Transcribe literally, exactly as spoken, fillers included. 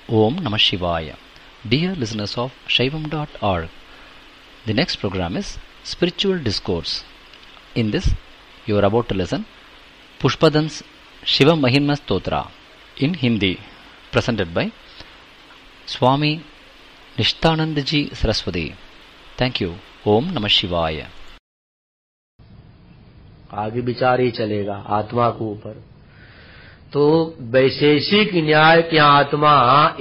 Om Namah Shivaya. Dear listeners of Shaivam dot org, the next program is Spiritual Discourse. In this, you are about to listen Pushpadan's Shiva Mahimma Stotra in Hindi, presented by Swami Nishtanandaji Saraswati. Thank you. Om Namah Shivaya. आगे विचार ही चलेगा आत्मा के ऊपर। तो वैशेषिक न्याय की आत्मा